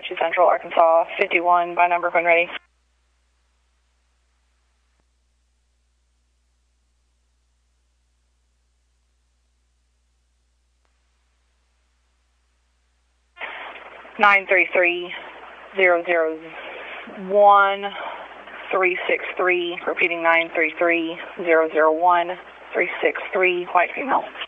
to Central Arkansas 51 by number when ready. Nine 363 repeating 933-001-363, white female.